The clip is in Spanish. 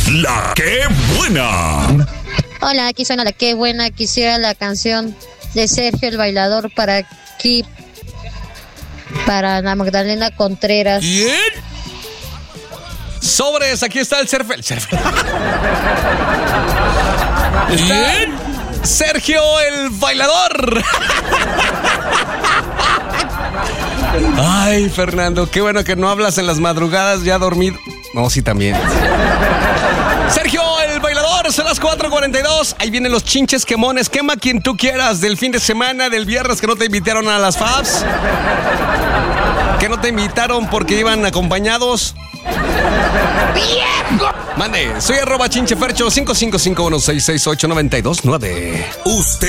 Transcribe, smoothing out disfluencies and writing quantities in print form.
La Que Buena. Hola, aquí suena La Que Buena. Quisiera la canción de Sergio el Bailador para la Magdalena Contreras. ¿Quién? Sobres, aquí está el surfer. ¿Quién? Sergio el Bailador. Ay, Fernando, qué bueno que no hablas en las madrugadas ya dormido. No, sí, también. Sergio el Bailador, son las 4:42. Ahí vienen los chinches quemones. Quema quien tú quieras del fin de semana, del viernes que no te invitaron a las FABs. Que no te invitaron porque iban acompañados. ¡Viejo! Mande, soy @chinchefercho 55516689229. Usted